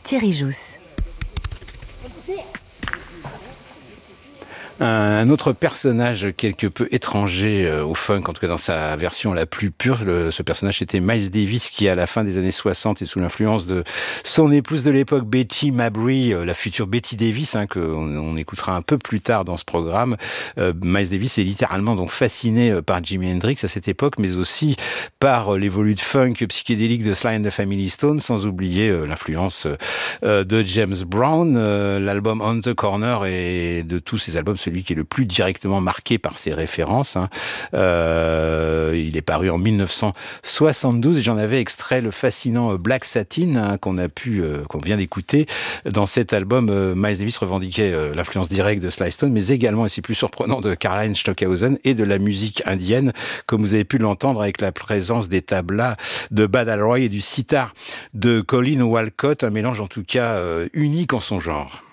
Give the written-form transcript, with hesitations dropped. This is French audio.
Thierry Jousse. Un autre personnage quelque peu étranger au funk, en tout cas dans sa version la plus pure, ce personnage c'était Miles Davis qui à la fin des années 60 et sous l'influence de son épouse de l'époque Betty Mabry, la future Betty Davis, qu'on écoutera un peu plus tard dans ce programme. Miles Davis est littéralement donc fasciné par Jimi Hendrix à cette époque, mais aussi par les volutes funk psychédéliques de Sly and the Family Stone, sans oublier l'influence de James Brown, l'album On the Corner, et de tous ces albums, celui qui est le plus directement marqué par ces références. Il est paru en 1972 et j'en avais extrait le fascinant Black Satin qu'on vient d'écouter. Dans cet album, Miles Davis revendiquait l'influence directe de Sly Stone, mais également, et c'est plus surprenant, de Karl-Heinz Stockhausen et de la musique indienne, comme vous avez pu l'entendre avec la présence des tablas de Bad Al Roy et du sitar de Colin Walcott, un mélange en tout cas unique en son genre.